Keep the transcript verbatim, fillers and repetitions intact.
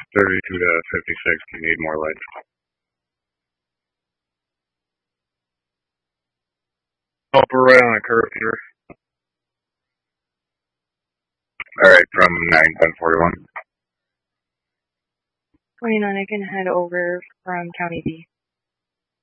thirty-two to fifty-six, you need more lights. Oh, we're right on the curve here. Alright, from nine ten forty-one. twenty-nine, I can head over from County B.